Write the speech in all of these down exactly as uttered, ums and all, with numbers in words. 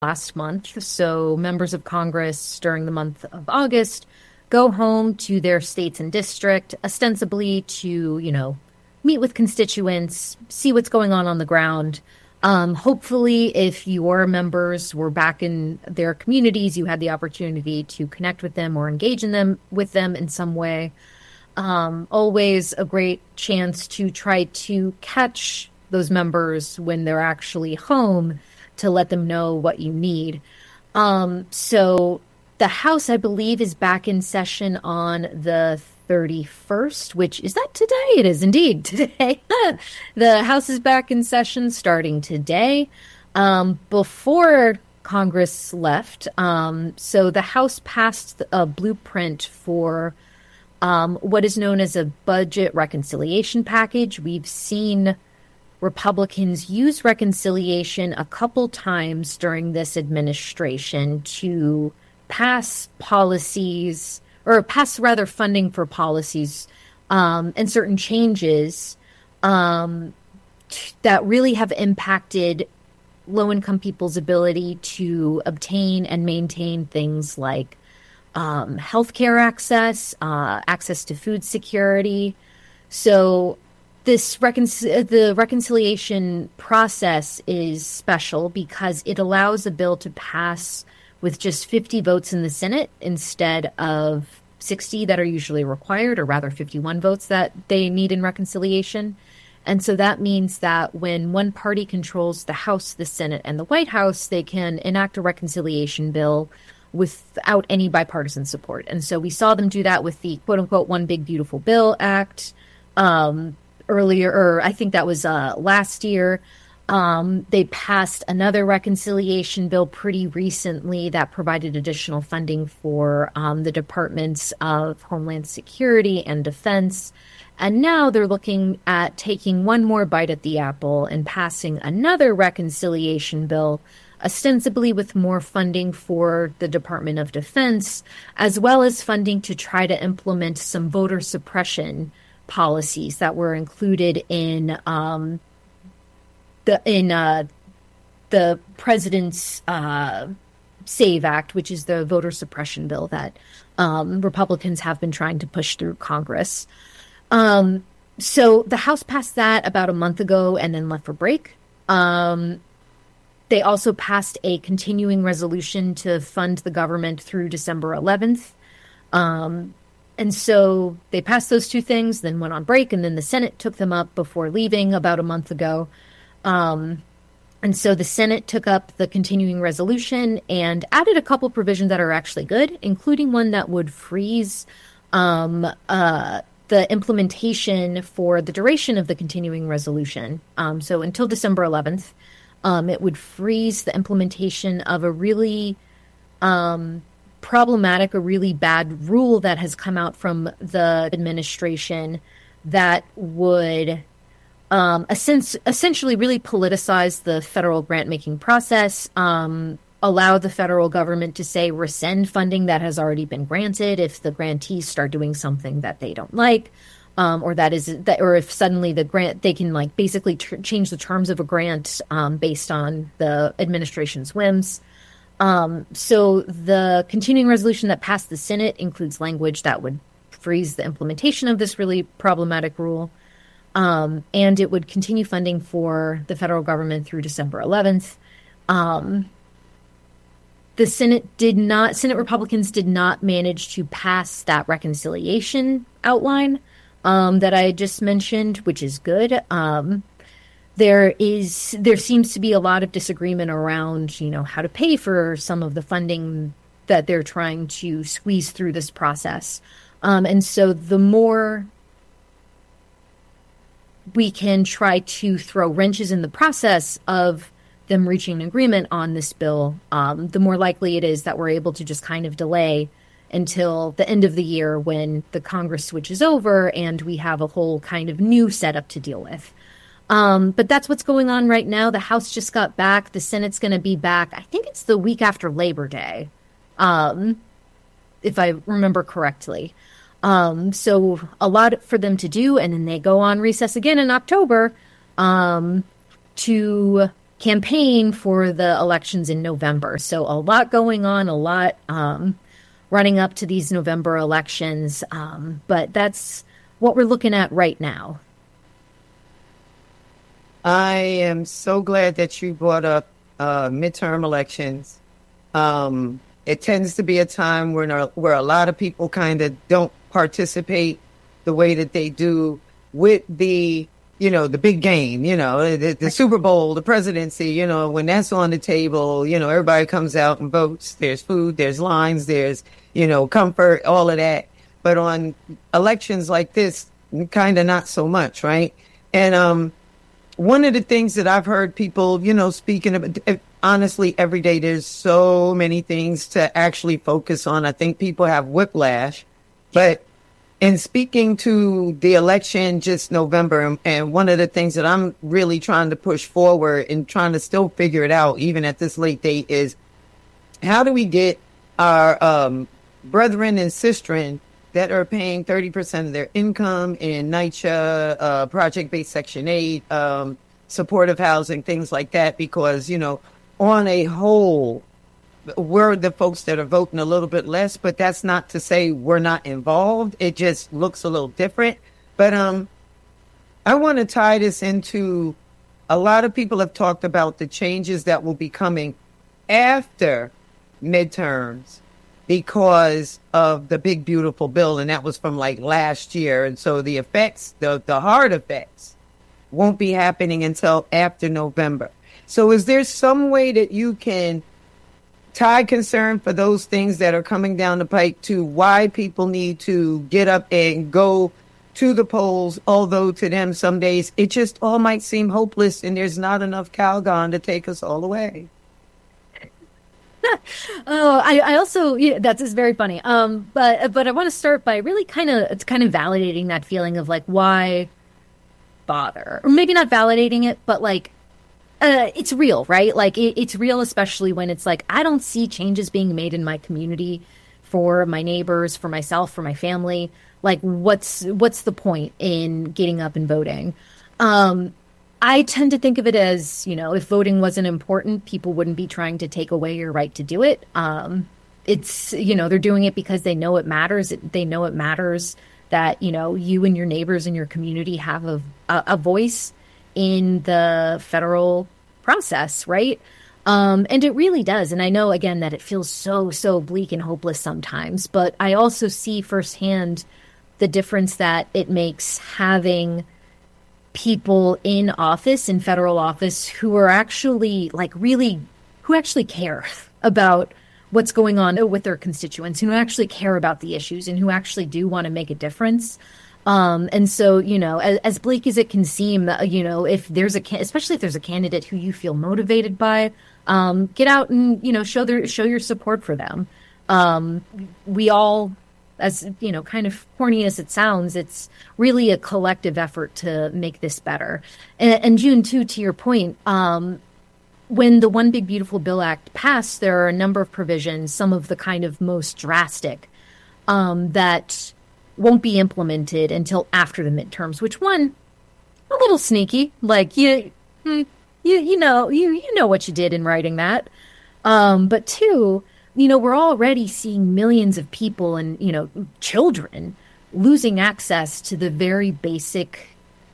last month. So members of Congress during the month of August go home to their states and district, ostensibly to, you know, meet with constituents, see what's going on on the ground. Um, hopefully, if your members were back in their communities, you had the opportunity to connect with them or engage in them with them in some way. Um, always a great chance to try to catch those members when they're actually home to let them know what you need. Um, so the House, I believe, is back in session on the thirty-first, which is that today? It is indeed today. The House is back in session starting today. Um, before Congress left, um, so the House passed a blueprint for um, what is known as a budget reconciliation package. We've seen Republicans use reconciliation a couple times during this administration to pass policies or pass rather funding for policies um, and certain changes um, t- that really have impacted low-income people's ability to obtain and maintain things like um, healthcare access, uh, access to food security. So this recon- the reconciliation process is special because it allows a bill to pass with just fifty votes in the Senate instead of sixty that are usually required, or rather fifty-one votes that they need in reconciliation. And so that means that when one party controls the House, the Senate, and the White House, they can enact a reconciliation bill without any bipartisan support. And so we saw them do that with the quote-unquote One Big Beautiful Bill Act um, earlier, or I think that was uh, last year. Um, they passed another reconciliation bill pretty recently that provided additional funding for um, the Departments of Homeland Security and Defense. And now they're looking at taking one more bite at the apple and passing another reconciliation bill, ostensibly with more funding for the Department of Defense, as well as funding to try to implement some voter suppression policies that were included in um, the in uh, the president's uh, SAVE Act, which is the voter suppression bill that um, Republicans have been trying to push through Congress. Um, so the House passed that about a month ago and then left for break. Um, they also passed a continuing resolution to fund the government through December eleventh. Um, and so they passed those two things, then went on break, and then the Senate took them up before leaving about a month ago. Um, and so the Senate took up the continuing resolution and added a couple provisions that are actually good, including one that would freeze um, uh, the implementation for the duration of the continuing resolution. Um, so until December eleventh, um, it would freeze the implementation of a really um, problematic, a really bad rule that has come out from the administration that would Um, essentially really politicize the federal grant-making process, um, allow the federal government to, say, rescind funding that has already been granted if the grantees start doing something that they don't like, um, or that is that, or if suddenly the grant, they can like basically tr- change the terms of a grant um, based on the administration's whims. Um, so the continuing resolution that passed the Senate includes language that would freeze the implementation of this really problematic rule. Um, and it would continue funding for the federal government through December eleventh. Um, the Senate did not, Senate Republicans did not manage to pass that reconciliation outline um, that I just mentioned, which is good. Um, there is, there seems to be a lot of disagreement around, you know, how to pay for some of the funding that they're trying to squeeze through this process. Um, and so the more we can try to throw wrenches in the process of them reaching an agreement on this bill, um, the more likely it is that we're able to just kind of delay until the end of the year when the Congress switches over and we have a whole kind of new setup to deal with. Um, but that's what's going on right now. The House just got back. The Senate's going to be back. I think it's the week after Labor Day, um, if I remember correctly. Um, so a lot for them to do, and then they go on recess again in October um, to campaign for the elections in November. So a lot going on, a lot um, running up to these November elections. Um, but that's what we're looking at right now. I am so glad that you brought up uh, midterm elections. Um, it tends to be a time where, where a lot of people kind of don't participate the way that they do with the, you know, the big game, you know, the, the Super Bowl, the presidency, you know, when that's on the table, you know, everybody comes out and votes. There's food, there's lines, there's, you know, comfort, all of that. But on elections like this, kind of not so much, right? And um, one of the things that I've heard people, you know, speaking about, honestly, every day, there's so many things to actually focus on. I think people have whiplash. But in speaking to the election just November, and, and one of the things that I'm really trying to push forward and trying to still figure it out, even at this late date, is how do we get our um, brethren and sistren that are paying thirty percent of their income in NYCHA, uh, project-based Section eight, um, supportive housing, things like that, because, you know, on a whole, we're the folks that are voting a little bit less, but that's not to say we're not involved. It just looks a little different. But um, I want to tie this into, a lot of people have talked about the changes that will be coming after midterms because of the big, beautiful bill. And that was from like last year. And so the effects, the, the hard effects, won't be happening until after November. So is there some way that you can tie concern for those things that are coming down the pike to why people need to get up and go to the polls, although to them some days it just all might seem hopeless and there's not enough Calgon to take us all away? oh, I, I also, yeah, that's just very funny. Um, but but I want to start by really kind of it's kind of validating that feeling of like, why bother? Or maybe not validating it, but like, Uh, it's real, right? Like it, it's real, especially when it's like, I don't see changes being made in my community for my neighbors, for myself, for my family. Like what's, what's the point in getting up and voting? Um, I tend to think of it as, you know, if voting wasn't important, people wouldn't be trying to take away your right to do it. Um, it's, you know, they're doing it because they know it matters. It, they know it matters that, you know, you and your neighbors in your community have a, a, a voice in the federal process, right? Um, and it really does. And I know, again, that it feels so, so bleak and hopeless sometimes, but I also see firsthand the difference that it makes having people in office, in federal office, who are actually like really, who actually care about what's going on with their constituents, who actually care about the issues and who actually do want to make a difference. Um, and so, you know, as, as bleak as it can seem, uh, you know, if there's a, especially if there's a candidate who you feel motivated by, um, get out and, you know, show their, show your support for them. Um, we all, as, you know, kind of corny as it sounds, it's really a collective effort to make this better. And, and June, too, to your point, um, when the One Big Beautiful Bill Act passed, there are a number of provisions, some of the kind of most drastic, um, that won't be implemented until after the midterms, which one, a little sneaky, like you, you, you know, you, you know what you did in writing that. Um, but two, you know, we're already seeing millions of people and, you know, children losing access to the very basic,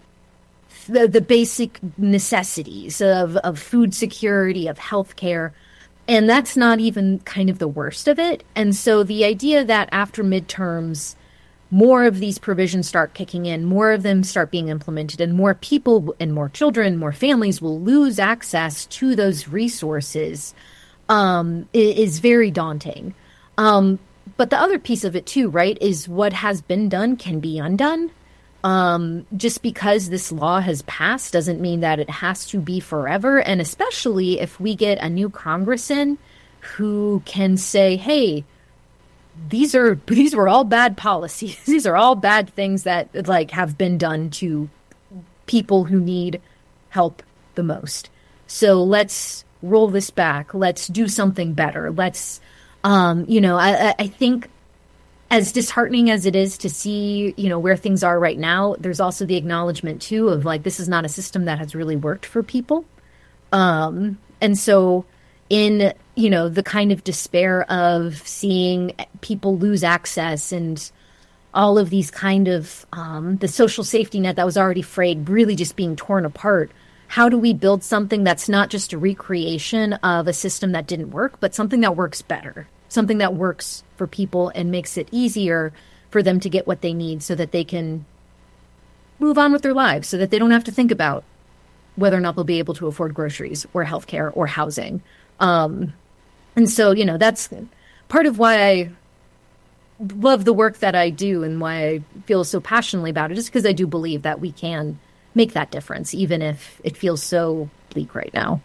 the, the basic necessities of, of food security, of healthcare. And that's not even kind of the worst of it. And so the idea that after midterms, more of these provisions start kicking in, more of them start being implemented, and more people and more children, more families will lose access to those resources, um, is very daunting. Um, but the other piece of it too, right, is what has been done can be undone. Um, just because this law has passed doesn't mean that it has to be forever. And especially if we get a new Congress in who can say, hey, These are these were all bad policies. These are all bad things that like have been done to people who need help the most. So let's roll this back. Let's do something better. Let's, um, you know, I, I think as disheartening as it is to see, you know, where things are right now, there's also the acknowledgement too of like this is not a system that has really worked for people. Um, and so in, you know, the kind of despair of seeing people lose access and all of these kind of, um, the social safety net that was already frayed, really just being torn apart. How do we build something that's not just a recreation of a system that didn't work, but something that works better, something that works for people and makes it easier for them to get what they need so that they can move on with their lives, so that they don't have to think about whether or not they'll be able to afford groceries or healthcare or housing. Um, and so, you know, that's part of why I love the work that I do and why I feel so passionately about it, is because I do believe that we can make that difference, even if it feels so bleak right now.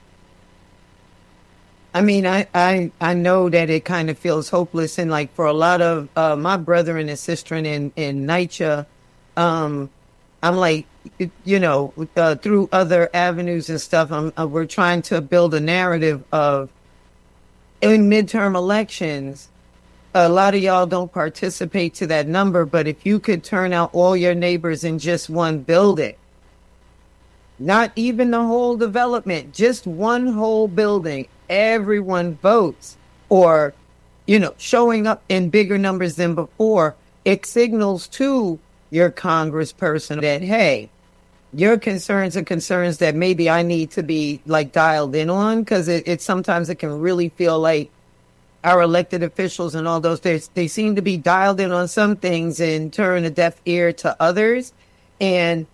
I mean, I, I, I know that it kind of feels hopeless. And like for a lot of uh, my brethren and sister in, in NYCHA, um, I'm like, you know, uh, through other avenues and stuff, I'm, uh, we're trying to build a narrative of, in midterm elections, a lot of y'all don't participate to that number, but if you could turn out all your neighbors in just one building, not even the whole development, just one whole building, everyone votes, or, you know, showing up in bigger numbers than before, it signals to your congressperson that, hey, your concerns are concerns that maybe I need to be like dialed in on, because it, it sometimes it can really feel like our elected officials and all those, they, they seem to be dialed in on some things and turn a deaf ear to others. And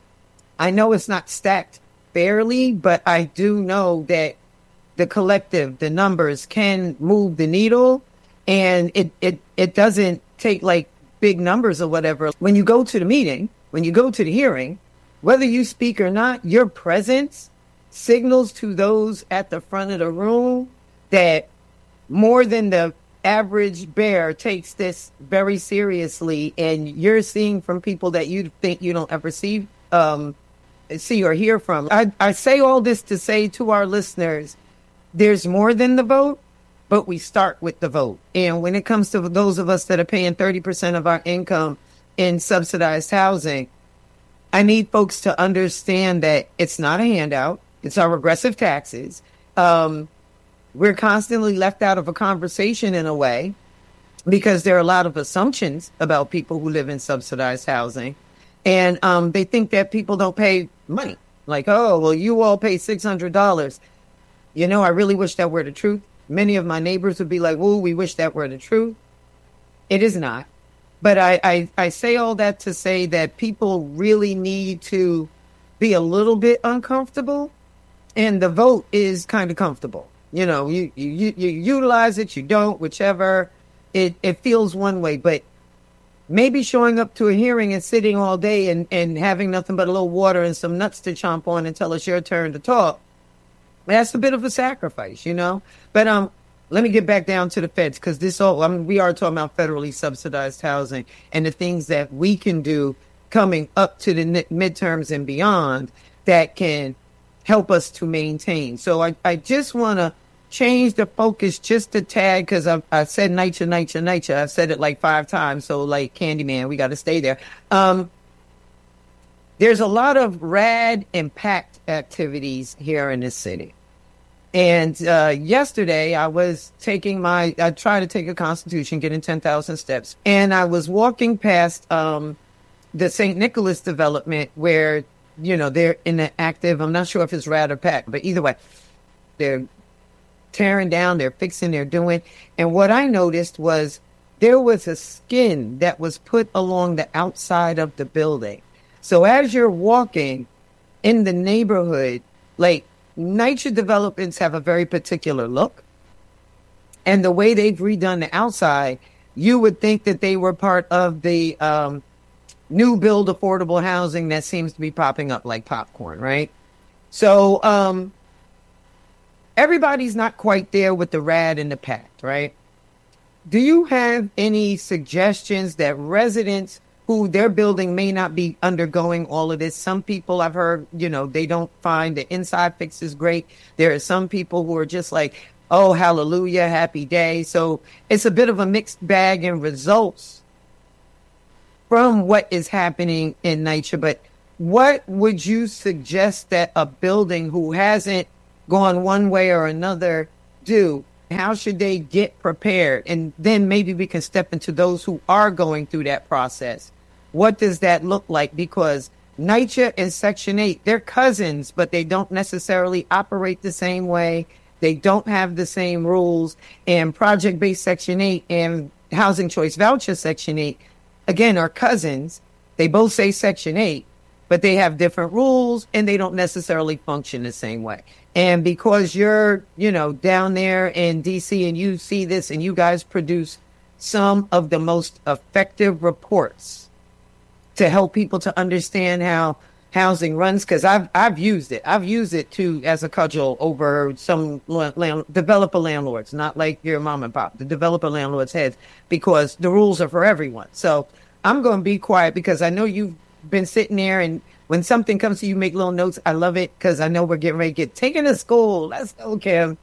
I know it's not stacked fairly, but I do know that the collective, the numbers can move the needle, and it, it, it doesn't take like big numbers or whatever. When you go to the meeting, when you go to the hearing, whether you speak or not, your presence signals to those at the front of the room that more than the average bear takes this very seriously. And you're seeing from people that you think you don't ever see, um, see or hear from. I, I say all this to say to our listeners, there's more than the vote, but we start with the vote. And when it comes to those of us that are paying thirty percent of our income in subsidized housing, I need folks to understand that it's not a handout. It's our regressive taxes. Um, we're constantly left out of a conversation in a way because there are a lot of assumptions about people who live in subsidized housing. And um, they think that people don't pay money. Like, oh, well, you all pay six hundred dollars. You know, I really wish that were the truth. Many of my neighbors would be like, oh, we wish that were the truth. It is not. But I, I, I say all that to say that people really need to be a little bit uncomfortable. And the vote is kind of comfortable. You know, you, you, you utilize it, you don't, whichever. It, it feels one way. But maybe showing up to a hearing and sitting all day and, and having nothing but a little water and some nuts to chomp on until it's your turn to talk, that's a bit of a sacrifice, you know. But um, let me get back down to the feds, because this all, I mean, we are talking about federally subsidized housing and the things that we can do coming up to the midterms and beyond that can help us to maintain. So I, I just want to change the focus just a tad, because I, I said NYCHA, NYCHA, NYCHA. I've said it like five times. So like Candyman, we got to stay there. Um, there's a lot of rad impact activities here in this city. And uh, yesterday I was taking my, I tried to take a Constitution, getting ten thousand steps. And I was walking past um, the Saint Nicholas development where, you know, they're in the active, I'm not sure if it's rad or pack, but either way, they're tearing down, they're fixing, they're doing. And what I noticed was there was a skin that was put along the outside of the building. So as you're walking in the neighborhood, like NYCHA developments have a very particular look. And the way they've redone the outside, you would think that they were part of the um, new build affordable housing that seems to be popping up like popcorn, right? So um, everybody's not quite there with the rad and the pact, right? Do you have any suggestions that residents who their building may not be undergoing all of this? Some people I've heard, you know, they don't find the inside fixes great. There are some people who are just like, oh, hallelujah, happy day. So it's a bit of a mixed bag in results from what is happening in NYCHA. But what would you suggest that a building who hasn't gone one way or another do? How should they get prepared? And then maybe we can step into those who are going through that process. What does that look like? Because NYCHA and Section eight, they're cousins, but they don't necessarily operate the same way. They don't have the same rules. And project-based Section eight and Housing Choice Voucher Section eight, again, are cousins. They both say Section eight, but they have different rules and they don't necessarily function the same way. And because you're, you know, down there in D C and you see this and you guys produce some of the most effective reports to help people to understand how housing runs, because I've I've used it. I've used it too as a cudgel over some land, developer landlords, not like your mom and pop, the developer landlords' heads, because the rules are for everyone. So I'm going to be quiet because I know you've been sitting there, and when something comes to you, make little notes. I love it because I know we're getting ready to get taken to school. Let's go, Kim.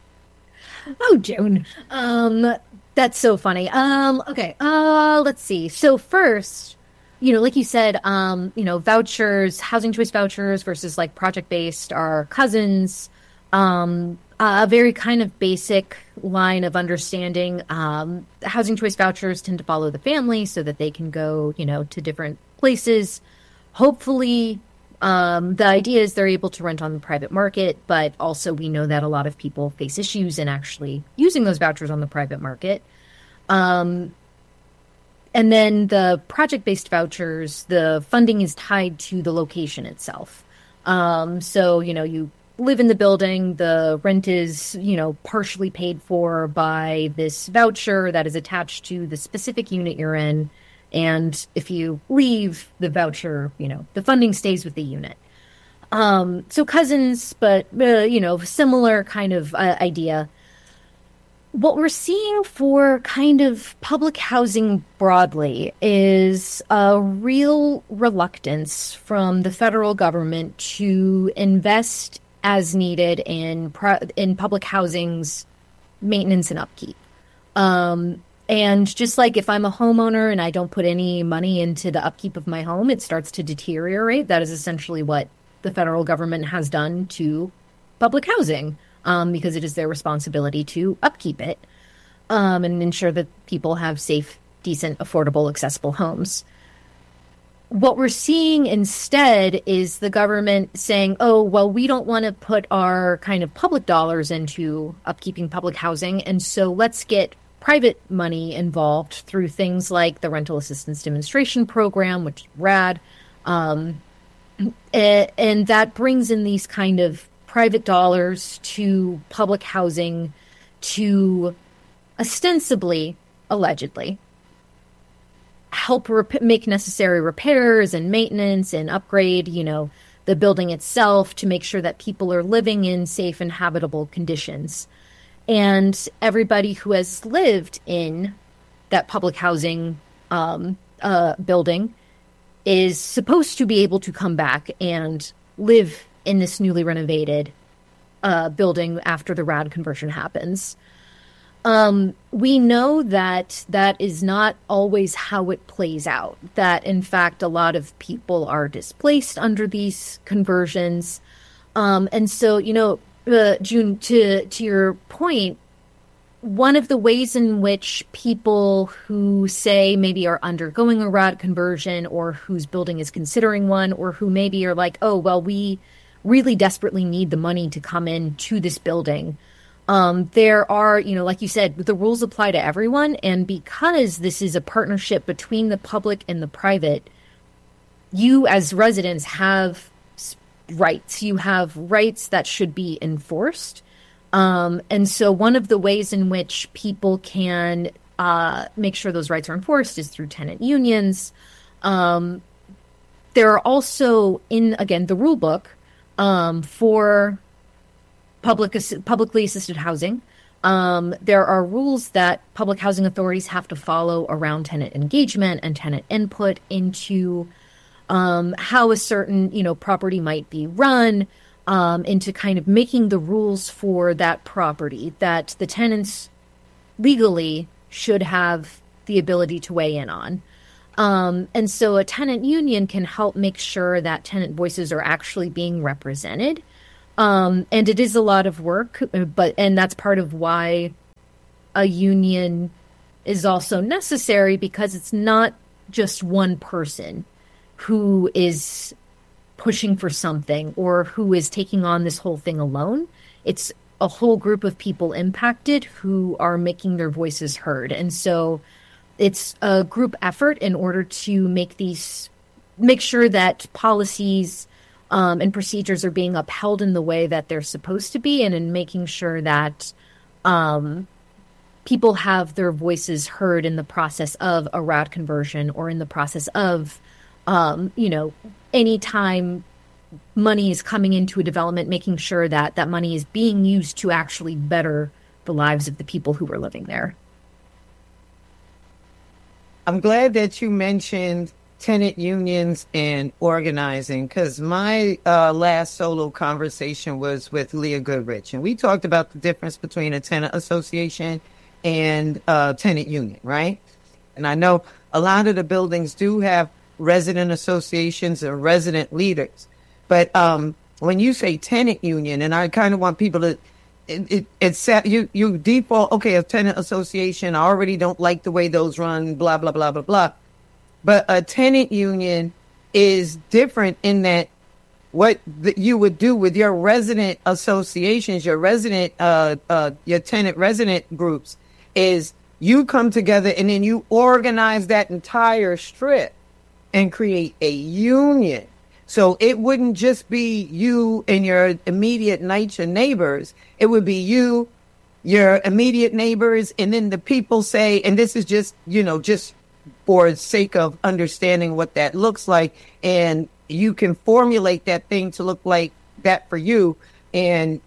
Oh, Joan. Um, that's so funny. Um, okay. Uh, let's see. So first, you know, like you said, um, you know, vouchers, housing choice vouchers versus like project-based are cousins. Um, a very kind of basic line of understanding. Um, housing choice vouchers tend to follow the family so that they can go, you know, to different places. Hopefully, um, the idea is they're able to rent on the private market, but also we know that a lot of people face issues in actually using those vouchers on the private market. Um, and then the project-based vouchers, the funding is tied to the location itself. Um, so, you know, you live in the building, the rent is, you know, partially paid for by this voucher that is attached to the specific unit you're in. And if you leave the voucher, you know, the funding stays with the unit. Um, so cousins, but, uh, you know, similar kind of uh, idea. What we're seeing for kind of public housing broadly is a real reluctance from the federal government to invest as needed in pro- in public housing's maintenance and upkeep. Um, and just like if I'm a homeowner and I don't put any money into the upkeep of my home, it starts to deteriorate. That is essentially what the federal government has done to public housing, um, because it is their responsibility to upkeep it, um, and ensure that people have safe, decent, affordable, accessible homes. What we're seeing instead is the government saying, oh, well, we don't want to put our kind of public dollars into upkeeping public housing, and so let's get private money involved through things like the Rental Assistance Demonstration Program, which is rad. Um, and that brings in these kind of private dollars to public housing to ostensibly, allegedly, help rep- make necessary repairs and maintenance and upgrade, you know, the building itself to make sure that people are living in safe and habitable conditions. And everybody who has lived in that public housing um, uh, building is supposed to be able to come back and live in this newly renovated uh, building after the RAD conversion happens. Um, we know that that is not always how it plays out, that in fact a lot of people are displaced under these conversions. Um, and so, you know, uh, June, to, to your point, one of the ways in which people who say maybe are undergoing a RAD conversion or whose building is considering one, or who maybe are like, oh, well, we really desperately need the money to come in to this building. Um, there are, you know, like you said, the rules apply to everyone. And because this is a partnership between the public and the private, you as residents have rights. You have rights that should be enforced. Um, and so one of the ways in which people can uh, make sure those rights are enforced is through tenant unions. Um, there are also in, again, the rule book um, for public publicly assisted housing. Um, there are rules that public housing authorities have to follow around tenant engagement and tenant input into um, how a certain, you know, property might be run, um, into kind of making the rules for that property that the tenants legally should have the ability to weigh in on. Um, and so a tenant union can help make sure that tenant voices are actually being represented. Um, and it is a lot of work, but and that's part of why a union is also necessary, because it's not just one person who is pushing for something or who is taking on this whole thing alone. It's a whole group of people impacted who are making their voices heard. And so it's a group effort in order to make these, make sure that policies um, and procedures are being upheld in the way that they're supposed to be, and in making sure that um, people have their voices heard in the process of a R A D conversion, or in the process of, um, you know, anytime money is coming into a development, making sure that that money is being used to actually better the lives of the people who are living there. I'm glad that you mentioned tenant unions and organizing, because my uh, last solo conversation was with Leah Goodrich, and we talked about the difference between a tenant association and a tenant union, right? And I know a lot of the buildings do have resident associations and resident leaders, but um, when you say tenant union, and I kind of want people to, it, it, it's you you default, okay, a tenant association, I already don't like the way those run, blah, blah, blah, blah, blah. But a tenant union is different in that what the, you would do with your resident associations, your resident, uh, uh, your tenant resident groups, is you come together and then you organize that entire strip and create a union. So it wouldn't just be you and your immediate neighbors. It would be you, your immediate neighbors, and then the people say, and this is just, you know, just for the sake of understanding what that looks like. And you can formulate that thing to look like that for you. And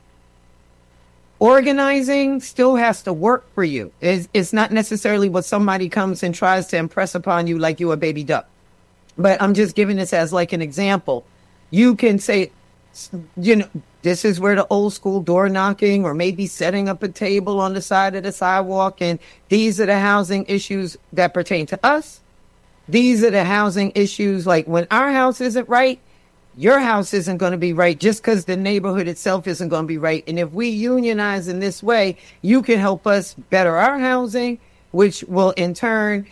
organizing still has to work for you. It's, it's not necessarily what somebody comes and tries to impress upon you like you a baby duck. But I'm just giving this as like an example. You can say, you know, this is where the old school door knocking, or maybe setting up a table on the side of the sidewalk. And these are the housing issues that pertain to us. These are the housing issues. Like when our house isn't right, your house isn't going to be right just because the neighborhood itself isn't going to be right. And if we unionize in this way, you can help us better our housing, which will in turn,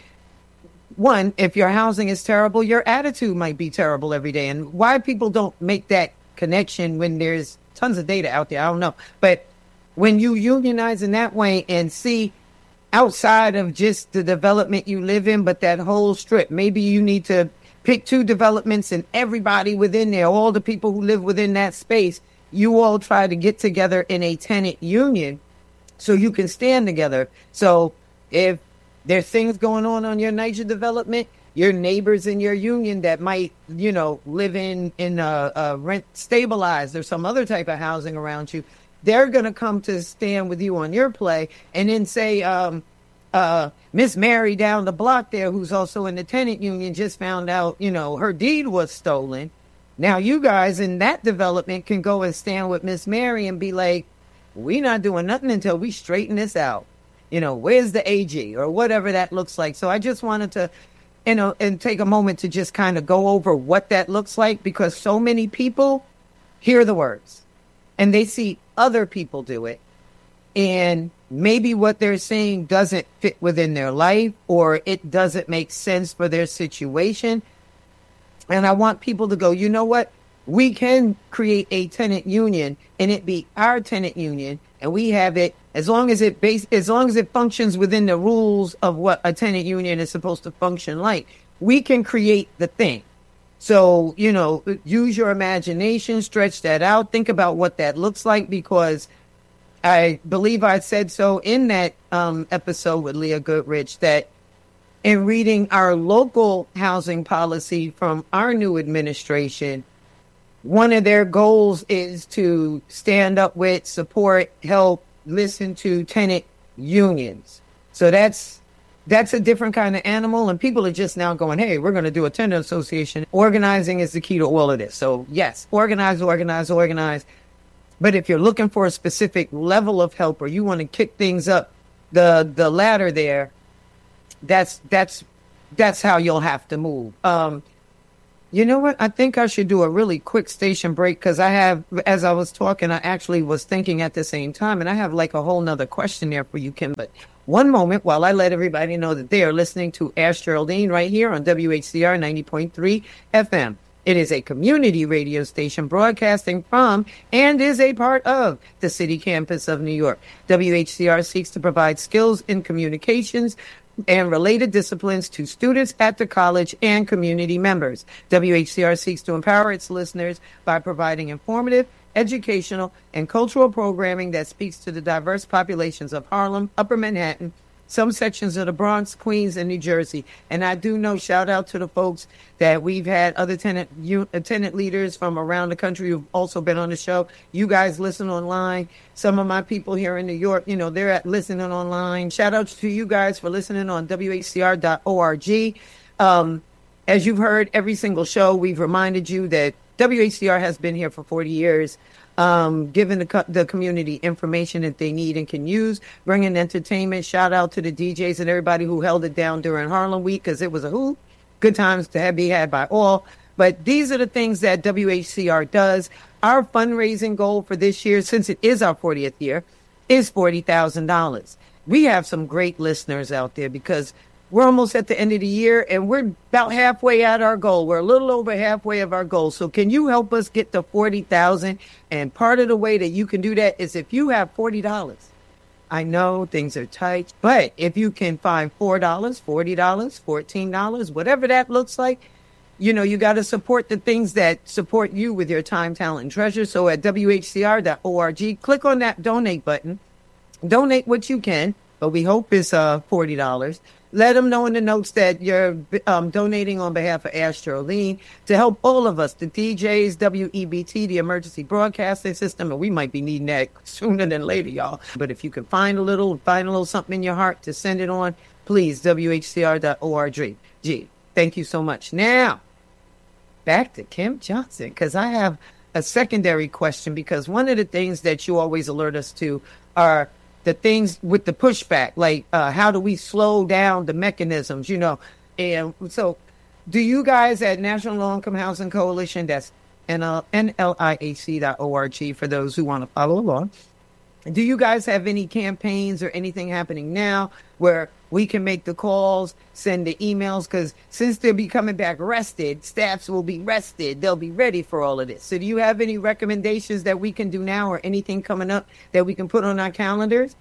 one, if your housing is terrible, your attitude might be terrible every day. And why people don't make that connection when there's tons of data out there, I don't know. But when you unionize in that way and see outside of just the development you live in, but that whole strip, maybe you need to pick two developments and everybody within there, all the people who live within that space, you all try to get together in a tenant union so you can stand together. So if there's things going on on your Niger development, your neighbors in your union that might, you know, live in, in a, a rent stabilized or some other type of housing around you, they're going to come to stand with you on your play. And then say, um, uh, Miss Mary down the block there, who's also in the tenant union, just found out, you know, her deed was stolen. Now you guys in that development can go and stand with Miss Mary and be like, we're not doing nothing until we straighten this out. You know, where's the A G or whatever that looks like. So I just wanted to, you know, and take a moment to just kind of go over what that looks like, because so many people hear the words and they see other people do it. And maybe what they're saying doesn't fit within their life, or it doesn't make sense for their situation. And I want people to go, you know what? We can create a tenant union and it be our tenant union, and we have it as long as it base, as long as it functions within the rules of what a tenant union is supposed to function like. We can create the thing. So, you know, use your imagination, stretch that out, think about what that looks like, because I believe I said so in that um, episode with Leah Goodrich that in reading our local housing policy from our new administration, one of their goals is to stand up with, support, help, listen to tenant unions. So that's that's a different kind of animal. And people are just now going, hey, we're going to do a tenant association. Organizing is the key to all of this. So yes, organize, organize, organize. But if you're looking for a specific level of help, or you want to kick things up the the ladder there, that's that's that's how you'll have to move. Um, you know what? I think I should do a really quick station break because I have, as I was talking, I actually was thinking at the same time, and I have like a whole nother question there for you, Kim. But one moment while I let everybody know that they are listening to Ask Geraldine right here on W H C R ninety point three F M. It is a community radio station broadcasting from and is a part of the city campus of New York. W H C R seeks to provide skills in communications and related disciplines to students at the college and community members. W H C R seeks to empower its listeners by providing informative, educational, and cultural programming that speaks to the diverse populations of Harlem, Upper Manhattan, some sections of the Bronx, Queens, and New Jersey. And I do know, shout out to the folks that we've had, other tenant u- tenant leaders from around the country who've also been on the show. You guys listen online. Some of my people here in New York, you know, they're at listening online. Shout out to you guys for listening on W H C R dot org. Um, as you've heard every single show, we've reminded you that W H C R has been here for forty years. Um, giving the, co- the community information that they need and can use, bringing entertainment. Shout out to the D Js and everybody who held it down during Harlem Week because it was a hoot. Good times to have, be had by all. But these are the things that W H C R does. Our fundraising goal for this year, since it is our fortieth year, is forty thousand dollars. We have some great listeners out there because we're almost at the end of the year and we're about halfway at our goal. We're a little over halfway of our goal. So can you help us get to forty thousand? And part of the way that you can do that is if you have forty dollars. I know things are tight, but if you can find four dollars, forty dollars, fourteen dollars, whatever that looks like, you know, you got to support the things that support you with your time, talent, and treasure. So at W H C R dot org, click on that donate button. Donate what you can, but we hope it's uh, forty dollars. Let them know in the notes that you're um, donating on behalf of Ask Geraldine to help all of us, the D Js, W E B T, the Emergency Broadcasting System, and we might be needing that sooner than later, y'all. But if you can find a little, find a little something in your heart to send it on, please, W H C R dot org. Gee, thank you so much. Now, back to Kim Johnson, because I have a secondary question, because one of the things that you always alert us to are the things with the pushback, like uh, how do we slow down the mechanisms, you know? And so do you guys at National Low Income Housing Coalition, that's N L I A C dot org for those who want to follow along, do you guys have any campaigns or anything happening now where we can make the calls, send the emails? Because since they'll be coming back rested, staffs will be rested. They'll be ready for all of this. So do you have any recommendations that we can do now or anything coming up that we can put on our calendars?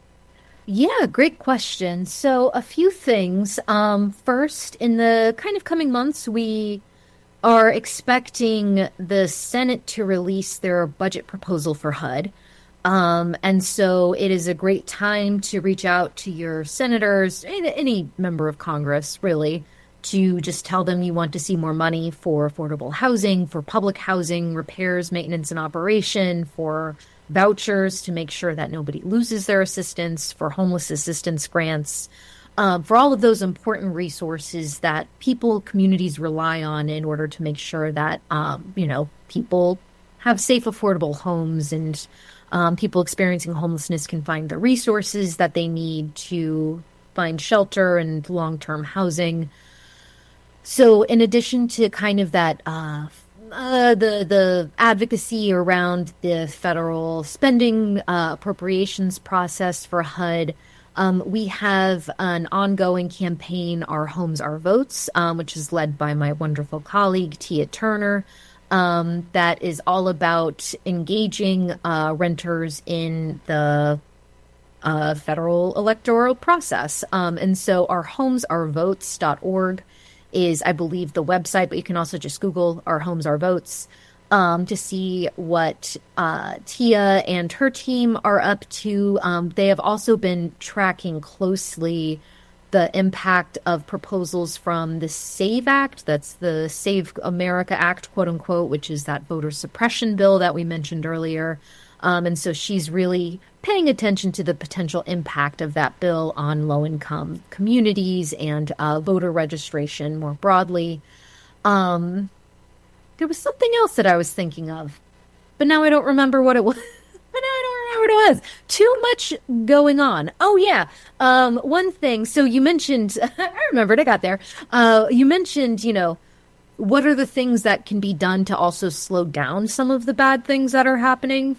Yeah, great question. So a few things. Um, first, in the kind of coming months, we are expecting the Senate to release their budget proposal for H U D. Um, and so it is a great time to reach out to your senators, any, any member of Congress, really, to just tell them you want to see more money for affordable housing, for public housing, repairs, maintenance, and operation, for vouchers to make sure that nobody loses their assistance, for homeless assistance grants, um, for all of those important resources that people, communities rely on in order to make sure that, um, you know, people have safe, affordable homes and Um, people experiencing homelessness can find the resources that they need to find shelter and long-term housing. So in addition to kind of that, uh, uh, the the advocacy around the federal spending uh, appropriations process for H U D, um, we have an ongoing campaign, Our Homes, Our Votes, um, which is led by my wonderful colleague, Tia Turner. Um, that is all about engaging uh, renters in the uh, federal electoral process. Um, and so our homes our votes dot org is, I believe, the website, but you can also just Google Our Homes, Our Votes um, to see what uh, Tia and her team are up to. Um, they have also been tracking closely the impact of proposals from the SAVE Act, that's the Save America Act, quote unquote, which is that voter suppression bill that we mentioned earlier. Um, and so she's really paying attention to the potential impact of that bill on low-income communities and uh, voter registration more broadly. Um, there was something else that I was thinking of, but now I don't remember what it was. But now I don't remember Florida has too much going on. Oh, yeah. Um, one thing. So you mentioned, I remembered, I got there. Uh, you mentioned, you know, what are the things that can be done to also slow down some of the bad things that are happening?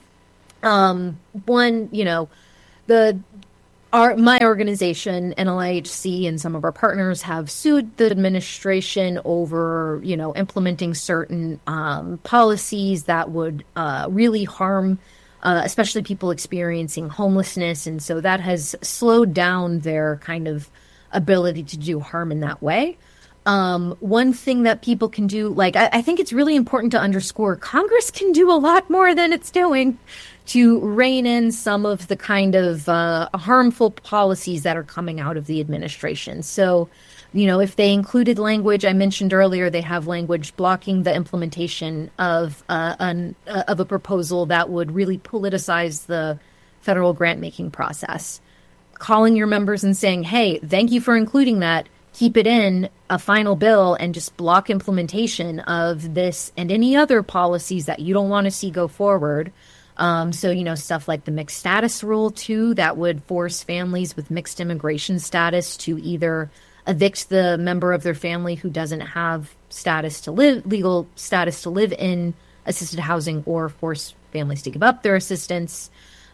Um, one, you know, the our my organization, N L I H C, and some of our partners have sued the administration over, you know, implementing certain um, policies that would uh, really harm, uh, especially people experiencing homelessness, and so that has slowed down their kind of ability to do harm in that way. Um, one thing that people can do, like, I, I think it's really important to underscore, Congress can do a lot more than it's doing to rein in some of the kind of uh, harmful policies that are coming out of the administration. So, you know, if they included language, I mentioned earlier, they have language blocking the implementation of uh, an, uh, of a proposal that would really politicize the federal grant-making process. Calling your members and saying, hey, thank you for including that. Keep it in a final bill and just block implementation of this and any other policies that you don't want to see go forward. Um, so, you know, stuff like the mixed status rule, too, that would force families with mixed immigration status to either evict the member of their family who doesn't have status to live, legal status to live in assisted housing, or force families to give up their assistance.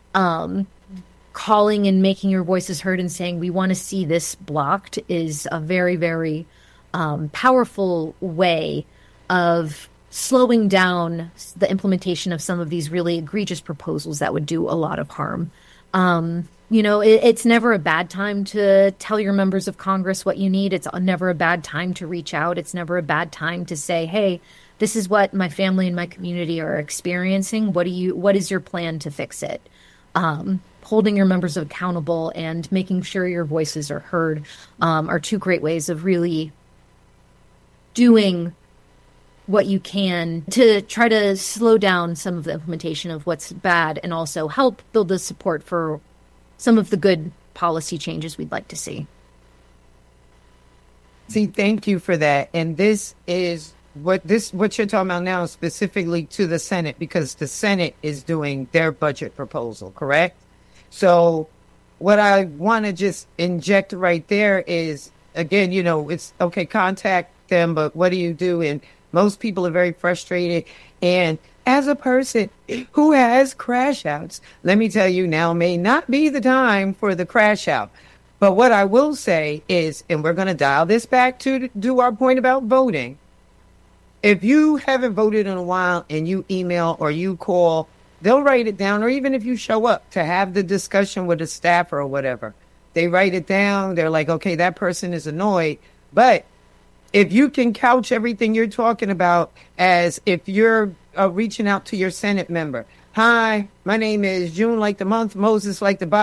Um, calling and making your voices heard and saying, we want to see this blocked, is a very, very um, powerful way of slowing down the implementation of some of these really egregious proposals that would do a lot of harm. Um, you know, it, it's never a bad time to tell your members of Congress what you need. It's never a bad time to reach out. It's never a bad time to say, hey, this is what my family and my community are experiencing. What do you, what is your plan to fix it? Um, holding your members accountable and making sure your voices are heard um, are two great ways of really doing what you can to try to slow down some of the implementation of what's bad, and also help build the support for some of the good policy changes we'd like to see. See, thank you for that. And this is what this what you're talking about now, specifically to the Senate, because the Senate is doing their budget proposal, correct? So what I want to just inject right there is, again, you know, it's okay, contact them, but what do you do? And most people are very frustrated. And as a person who has crash outs, let me tell you, now may not be the time for the crash out. But what I will say is, and we're going to dial this back to do our point about voting. If you haven't voted in a while and you email or you call, they'll write it down. Or even if you show up to have the discussion with a staffer or whatever, they write it down. They're like, okay, that person is annoyed. But if you can couch everything you're talking about as if you're uh, reaching out to your Senate member. Hi, my name is June like the month, Moses like the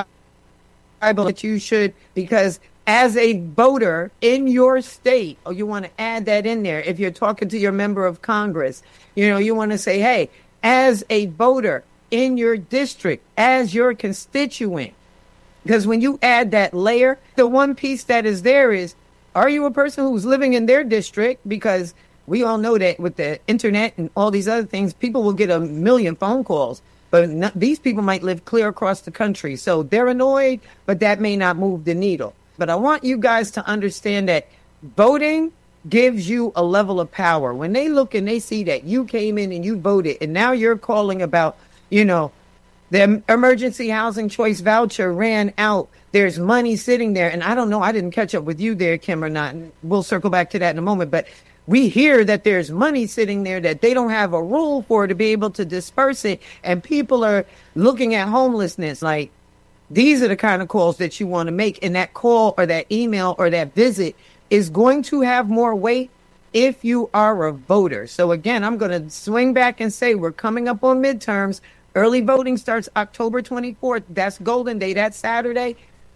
Bible, that you should, because as a voter in your state, or you want to add that in there, if you're talking to your member of Congress, you know, you want to say, hey, as a voter in your district, as your constituent, because when you add that layer, the one piece that is there is, are you a person who's living in their district? Because we all know that with the internet and all these other things, people will get a million phone calls. But not, these people might live clear across the country. So they're annoyed, but that may not move the needle. But I want you guys to understand that voting gives you a level of power. When they look and they see that you came in and you voted, and now you're calling about, you know, the emergency housing choice voucher ran out. There's money sitting there. And I don't know, I didn't catch up with you there, Kim, or not. And we'll circle back to that in a moment. But we hear that there's money sitting there that they don't have a rule for to be able to disperse it. And people are looking at homelessness like, these are the kind of calls that you want to make. And that call or that email or that visit is going to have more weight if you are a voter. So again, I'm going to swing back and say we're coming up on midterms. Early voting starts October twenty-fourth. That's Golden Day. That's Saturday.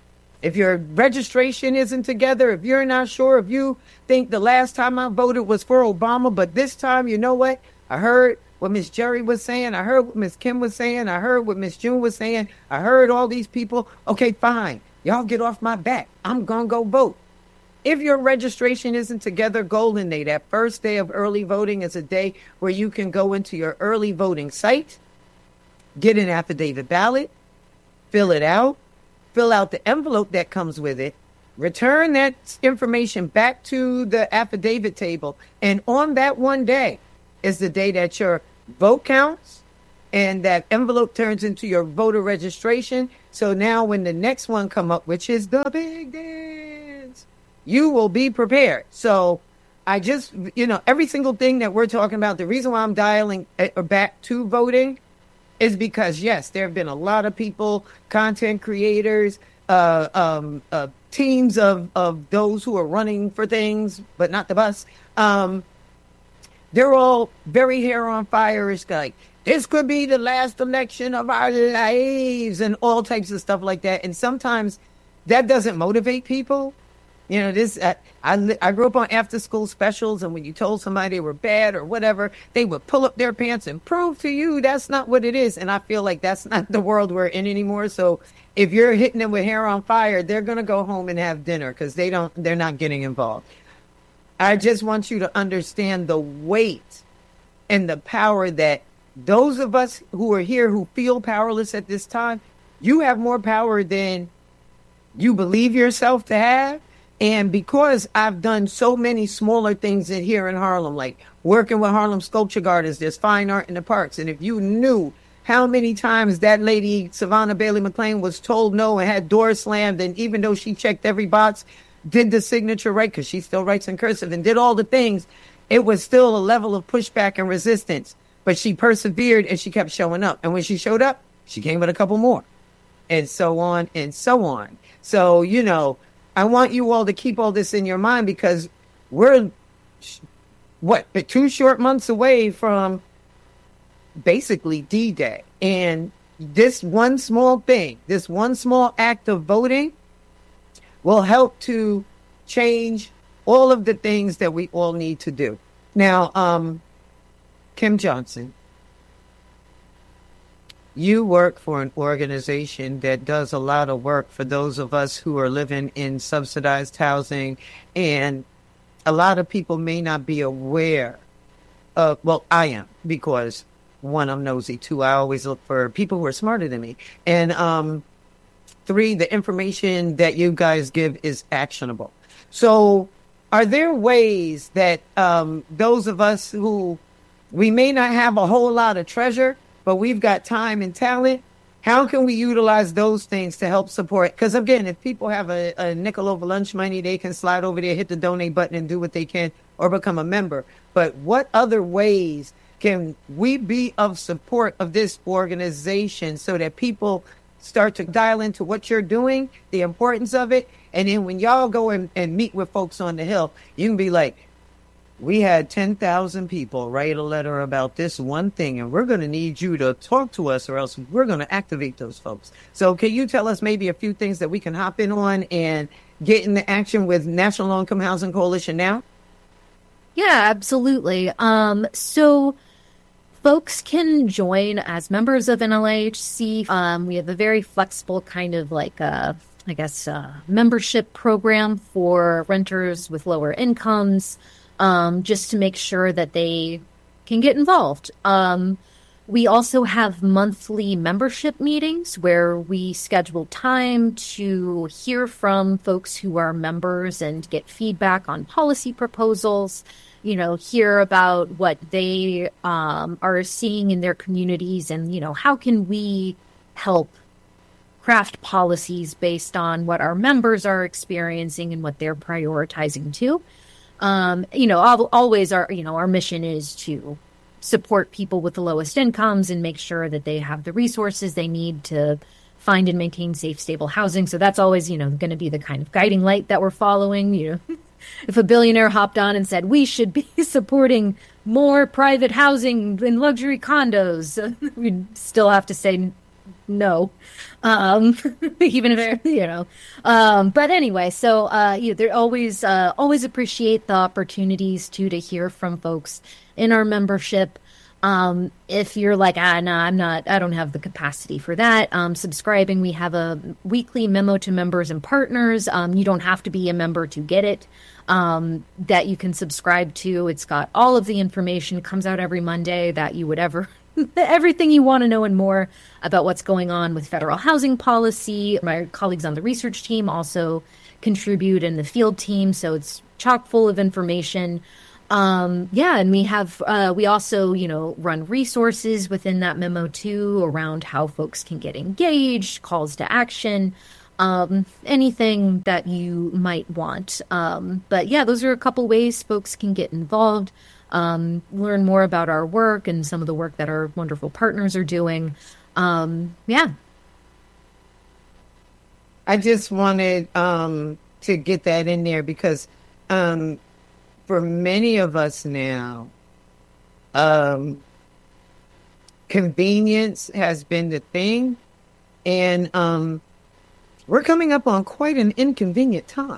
If your registration isn't together, if you're not sure, if you think the last time I voted was for Obama, but this time, you know what? I heard what Miss Jerry was saying. I heard what Miss Kim was saying. I heard what Miss June was saying. I heard all these people. Okay, fine. Y'all get off my back. I'm going to go vote. If your registration isn't together, Golden Day, that first day of early voting, is a day where you can go into your early voting site, get an affidavit ballot, fill it out, fill out the envelope that comes with it, return that information back to the affidavit table. And on that one day is the day that your vote counts and that envelope turns into your voter registration. So now when the next one come up, which is the big dance, you will be prepared. So I just, you know, every single thing that we're talking about, the reason why I'm dialing back to voting is because, yes, there have been a lot of people, content creators, uh, um, uh, teams of, of those who are running for things, but not the bus. Um, they're all very hair on fire. It's like, this could be the last election of our lives and all types of stuff like that. And sometimes that doesn't motivate people. You know, this, I, I, I grew up on after school specials, and when you told somebody they were bad or whatever, they would pull up their pants and prove to you that's not what it is. And I feel like that's not the world we're in anymore. So if you're hitting them with hair on fire, they're going to go home and have dinner because they don't, they're not getting involved. I just want you to understand the weight and the power that those of us who are here who feel powerless at this time, you have more power than you believe yourself to have. And because I've done so many smaller things in here in Harlem, like working with Harlem Sculpture Gardens, there's fine art in the parks. And if you knew how many times that lady, Savannah Bailey McLean, was told no and had doors slammed, and even though she checked every box, did the signature right, because she still writes in cursive, and did all the things, it was still a level of pushback and resistance. But she persevered and she kept showing up. And when she showed up, she came with a couple more, and so on and so on. So, you know, I want you all to keep all this in your mind, because we're, what, two short months away from basically D-Day. And this one small thing, this one small act of voting will help to change all of the things that we all need to do. Now, um, Kim Johnson, you work for an organization that does a lot of work for those of us who are living in subsidized housing, and a lot of people may not be aware of, well, I am, because one, I'm nosy. Two, I always look for people who are smarter than me. And um, three, the information that you guys give is actionable. So are there ways that um, those of us who, we may not have a whole lot of treasure, but we've got time and talent, how can we utilize those things to help support? Because again, if people have a, a nickel over lunch money, they can slide over there, hit the donate button, and do what they can, or become a member. But what other ways can we be of support of this organization so that people start to dial into what you're doing, the importance of it, and then when y'all go and, and meet with folks on the Hill, you can be like, we had ten thousand people write a letter about this one thing, and we're going to need you to talk to us, or else we're going to activate those folks. So can you tell us maybe a few things that we can hop in on and get into action with National Low Income Housing Coalition now? Yeah, absolutely. Um, so folks can join as members of N L I H C. Um, we have a very flexible kind of like, uh, I guess, uh, membership program for renters with lower incomes. Um, just to make sure that they can get involved. Um, we also have monthly membership meetings where we schedule time to hear from folks who are members and get feedback on policy proposals, you know, hear about what they um, are seeing in their communities, and, you know, how can we help craft policies based on what our members are experiencing and what they're prioritizing too. Um, you know, always our, you know, our mission is to support people with the lowest incomes and make sure that they have the resources they need to find and maintain safe, stable housing. So that's always, you know, going to be the kind of guiding light that we're following. You know, if a billionaire hopped on and said, we should be supporting more private housing and luxury condos, we'd still have to say no, um, even if they're, you know, um, but anyway, so, uh, you know, they're always, uh, always appreciate the opportunities to, to hear from folks in our membership. Um, if you're like, ah, no, I'm not, I don't have the capacity for that. Um, subscribing, we have a weekly memo to members and partners. Um, you don't have to be a member to get it, um, that you can subscribe to. It's got all of the information, comes out every Monday that you would ever everything you want to know and more about what's going on with federal housing policy. My colleagues on the research team also contribute in the field team, so it's chock full of information. Um, yeah, and we have, uh, we also, you know, run resources within that memo too around how folks can get engaged, calls to action, um, anything that you might want. Um, but yeah, those are a couple ways folks can get involved, um, learn more about our work and some of the work that our wonderful partners are doing. Um, yeah. I just wanted, um, to get that in there because, um, for many of us now, um, convenience has been the thing. And um, we're coming up on quite an inconvenient time.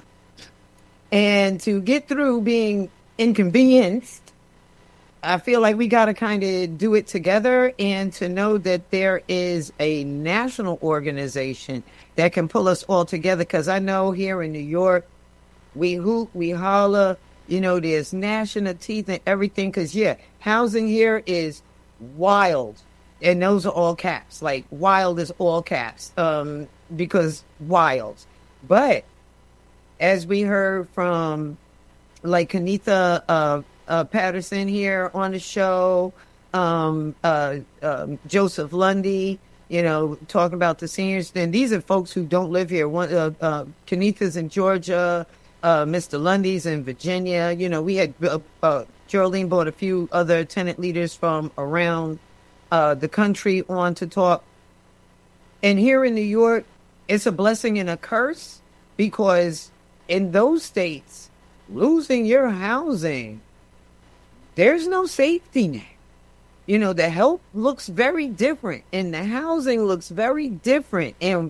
And to get through being inconvenienced, I feel like we got to kind of do it together, and to know that there is a national organization that can pull us all together. Because I know here in New York, we hoot, we holler. You know, there's gnashing of teeth and everything because, yeah, housing here is wild. And those are all caps. Like, wild is all caps um, because wild. But as we heard from, like, Kenitha uh, uh, Patterson here on the show, um, uh, um, Joseph Lundy, you know, talking about the seniors. And these are folks who don't live here. One, uh, uh, Kenitha's in Georgia. Uh, Mister Lundy's in Virginia. You know, we had uh, uh, Geraldine brought a few other tenant leaders from around uh, the country on to talk. And here in New York, it's a blessing and a curse because in those states, losing your housing, there's no safety net. You know, the help looks very different and the housing looks very different. And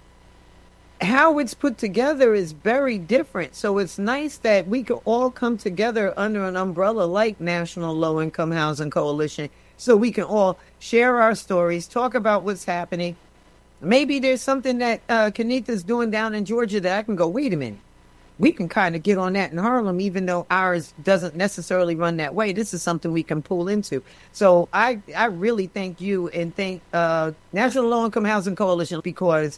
how it's put together is very different. So it's nice that we could all come together under an umbrella like National Low Income Housing Coalition so we can all share our stories, talk about what's happening. Maybe there's something that uh, Kenitha's doing down in Georgia that I can go, wait a minute. We can kind of get on that in Harlem, even though ours doesn't necessarily run that way. This is something we can pull into. So I, I really thank you and thank uh, National Low Income Housing Coalition, because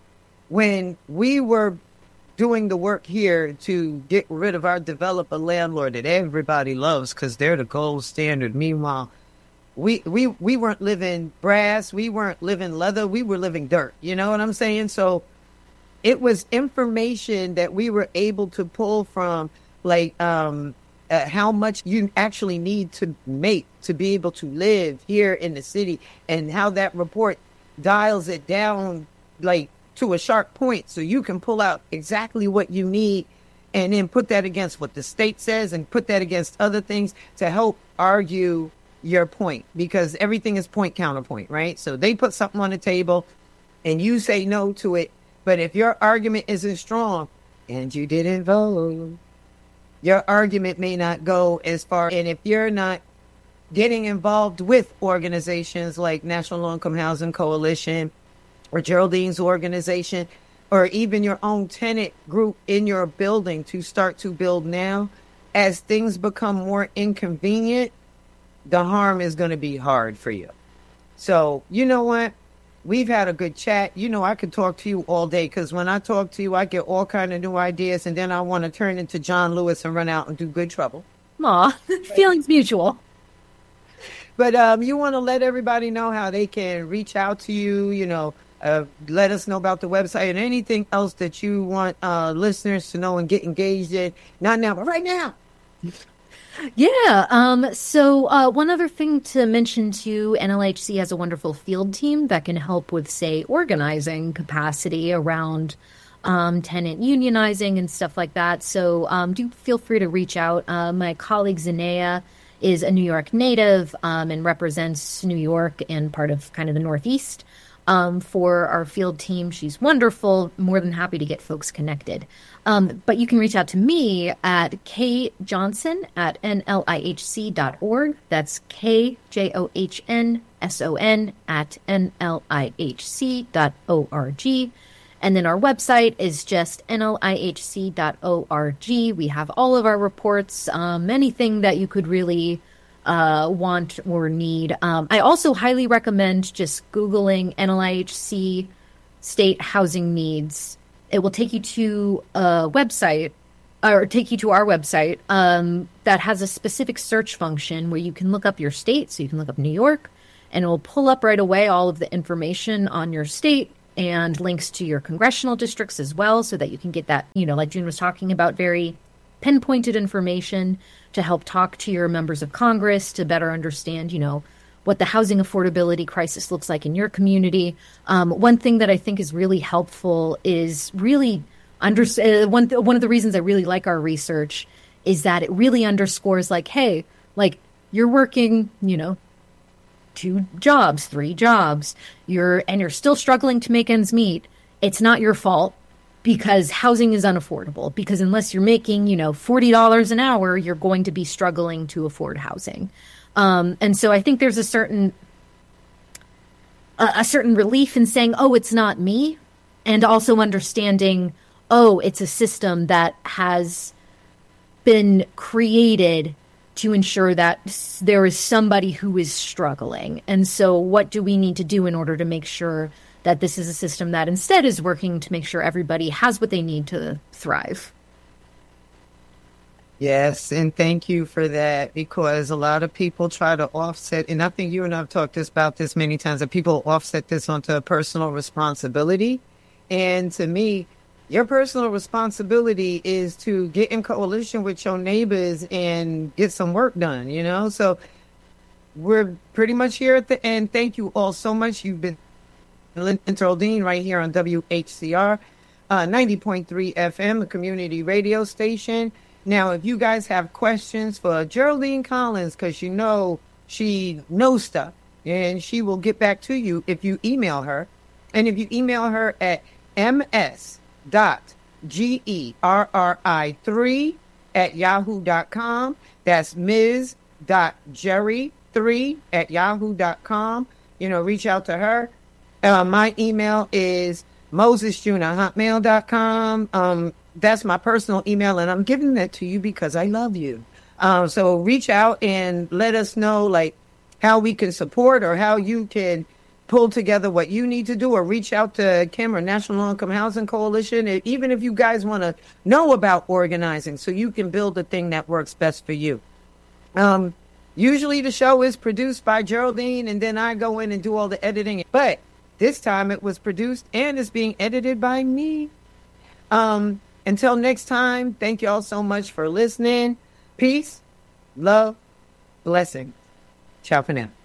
when we were doing the work here to get rid of our developer landlord that everybody loves because they're the gold standard. Meanwhile, we, we, we weren't living brass. We weren't living leather. We were living dirt. You know what I'm saying? So it was information that we were able to pull from, like, um, uh, how much you actually need to make to be able to live here in the city, and how that report dials it down, like, to a sharp point, so you can pull out exactly what you need and then put that against what the state says and put that against other things to help argue your point, because everything is point counterpoint, right? So they put something on the table and you say no to it. But if your argument isn't strong and you didn't vote, your argument may not go as far. And if you're not getting involved with organizations like National Low Income Housing Coalition, or Geraldine's organization, or even your own tenant group in your building to start to build now, as things become more inconvenient, the harm is going to be hard for you. So, you know what? We've had a good chat. You know, I could talk to you all day, because when I talk to you, I get all kind of new ideas, and then I want to turn into John Lewis and run out and do good trouble. Aw, feelings mutual. But um, you want to let everybody know how they can reach out to you, you know, Uh, let us know about the website and anything else that you want uh, listeners to know and get engaged in. Not now, but right now. Yeah. Um, so uh, one other thing to mention too, N L H C has a wonderful field team that can help with, say, organizing capacity around um, tenant unionizing and stuff like that. So um, do feel free to reach out. Uh, my colleague Zanea is a New York native um, and represents New York and part of kind of the Northeast. Um, for our field team. She's wonderful. More than happy to get folks connected. Um, but you can reach out to me at kjohnson at N L I H C dot org. That's K J O H N S O N at N L I H C dot org. And then our website is just N L I H C dot org. We have all of our reports, um, anything that you could really uh, want or need. Um, I also highly recommend just Googling N L I H C state housing needs. It will take you to a website or take you to our website um, that has a specific search function where you can look up your state. So you can look up New York and it will pull up right away all of the information on your state and links to your congressional districts as well, so that you can get that, you know, like June was talking about, very pinpointed information to help talk to your members of Congress to better understand, you know, what the housing affordability crisis looks like in your community. Um, one thing that I think is really helpful is really under uh, one th- one of the reasons I really like our research is that it really underscores, like, hey, like, you're working, you know, two jobs, three jobs, you're and you're still struggling to make ends meet. It's not your fault, because housing is unaffordable. Because unless you're making, you know, forty dollars an hour, you're going to be struggling to afford housing. Um, and so I think there's a certain a, a certain relief in saying, oh, it's not me, and also understanding, oh, it's a system that has been created to ensure that there is somebody who is struggling. And so what do we need to do in order to make sure that this is a system that instead is working to make sure everybody has what they need to thrive? Yes, and thank you for that, because a lot of people try to offset, and I think you and I have talked this, about this many times, that people offset this onto a personal responsibility. And to me, your personal responsibility is to get in coalition with your neighbors and get some work done, you know? So we're pretty much here at the end. Thank you all so much. You've been Lynn Geraldine right here on W H C R uh, ninety point three F M, a community radio station. Now, if you guys have questions for Geraldine Collins, because you know she knows stuff, and she will get back to you if you email her. And if you email her at ms dot gerri three at yahoo dot com, that's ms dot gerri three at yahoo dot com, you know, reach out to her. Uh, my email is mosesjune at hotmail dot com. Um, that's my personal email, and I'm giving that to you because I love you. Um, so reach out and let us know, like, how we can support or how you can pull together what you need to do, or reach out to Kim or National Low Income Housing Coalition, and even if you guys want to know about organizing so you can build the thing that works best for you. Um, usually the show is produced by Geraldine, and then I go in and do all the editing. But this time it was produced and is being edited by me. Um, until next time, thank you all so much for listening. Peace, love, blessings. Ciao for now.